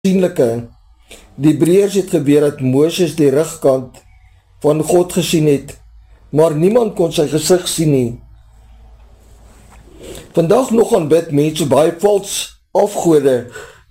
aansienlike. Die Hebreërs het gebeur dat Moses die rugkant van God gesien het, maar niemand kon sy gesig sien nie. Vandag nog aanbid mense baie vals afgode,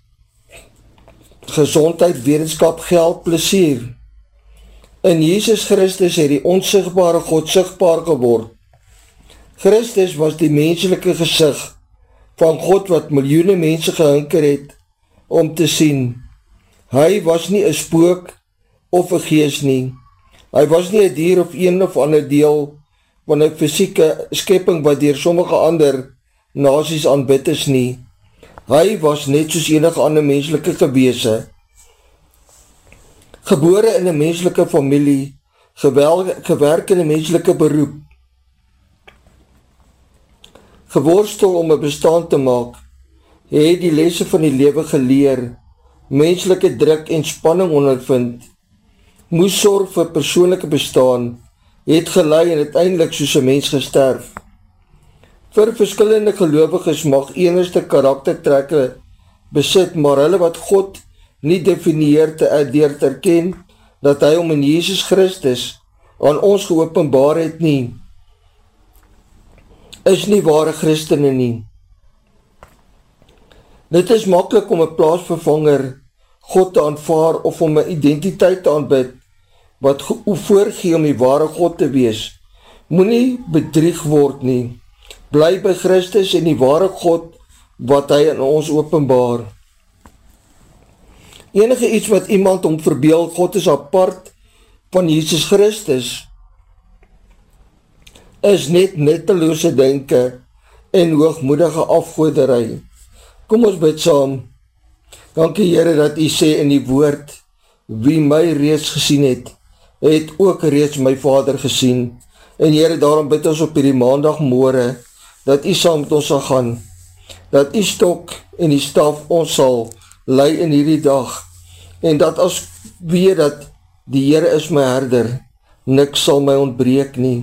gesondheid, wetenskap, geld, plesier. In Jesus Christus het die onsigbare God sigbaar geword. Christus was die menslike gesig van God wat miljoene mense gehinker het om te sien. Hy was nie 'n spook of 'n gees nie. Hy was nie 'n dier of een of ander deel van 'n fisieke skepping wat deur sommige ander nasies aanbid is nie. Hy was net soos enige ander menslike gewese. Gebore in 'n menslike familie, gewerk in 'n menslike beroep, geworstel om 'n bestaan te maak, het die lesse van die lewe geleer, menslike druk en spanning ondervind, moes sorg vir persoonlike bestaan, het gelei en uiteindelik soos 'n mens gesterf. Vir verskillende gelowiges mag enigste karaktertrekke besit, maar hulle wat God nie definieer deur te erken dat hy hom in Jesus Christus aan ons geopenbaar het nie, is nie ware Christene nie. Dit is maklik om 'n plaasvervanger God te aanvaar of om 'n identiteit te aanbid wat voorgee om die ware God te wees. Moenie bedrieg word nie. Bly by Christus en die ware God wat hy in ons openbaar. Enige iets wat iemand om verbeel, God is apart van Jesus Christus, is net nuttelose denke en hoogmoedige afgoderry. Kom ons bid saam. Dankie Here dat U sê in die woord, wie my reeds gesien het, het ook reeds my Vader gesien. En Here, daarom bid ons op hierdie maandagmôre, dat U saam met ons sal gaan, dat U stok en die staf ons sal lei in hierdie dag, en dat as weet dat die Here is my herder, niks sal my ontbreek nie.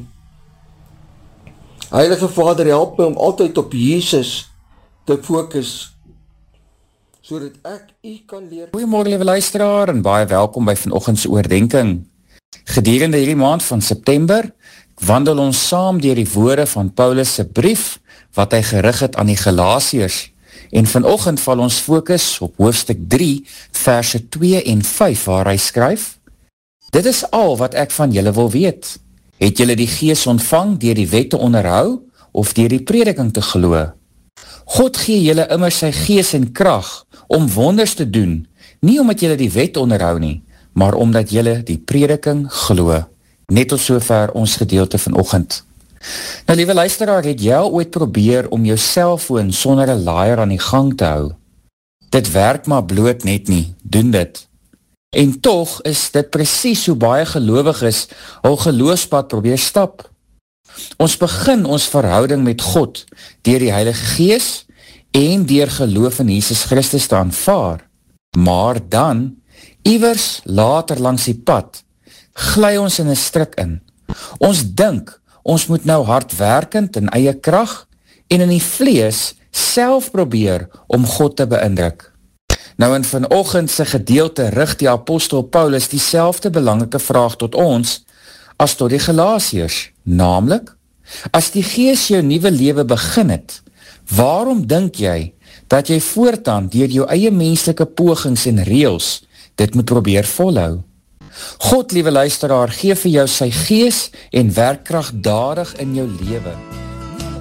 Heilige Vader, help my om altyd op Jesus te fokus, sodat ek U kan leer. Goeiemôre liewe luisteraar en baie welkom by vanoggend se oordeenking. Gedurende hierdie maand van September wandel ons saam deur die woorde van Paulus se brief wat hy gerig het aan die Galasiërs. En vanoggend val ons fokus op hoofstuk 3 verse 2 en 5 waar hy skryf: Dit is al wat ek van julle wil weet. Het julle die Gees ontvang deur die wet te onderhou of deur die prediking te glo? God gee julle immer sy Gees en krag om wonders te doen, nie omdat julle die wet onderhou nie, maar omdat julle die prediking glo. Net tot sover ons gedeelte vanoggend. Nou liewe luisteraar, het jy al ooit probeer om jou selfoon sonder 'n laaier aan die gang te hou? Dit werk maar bloot net nie, doen dit. En tog is dit presies hoe baie gelowiges hul geloofspad probeer stap. Ons begin ons verhouding met God deur die Heilige Gees en deur geloof in Jesus Christus te aanvaar. Maar dan, iewers later langs die pad, gly ons in 'n struik in. Ons dink, ons moet nou hardwerkend in eie krag en in die vlees self probeer om God te beïndruk. Nou in vanoggend se gedeelte rig die apostel Paulus dieselfde belangrike vraag tot ons as tot die Galasiërs, naamlik, as die Gees jou nuwe lewe begin het, waarom dink jy dat jy voortaan deur jou eie menslike pogings en reëls dit moet probeer volhou? God, liewe luisteraar, gee vir jou sy Gees en werk kragdadig in jou lewe.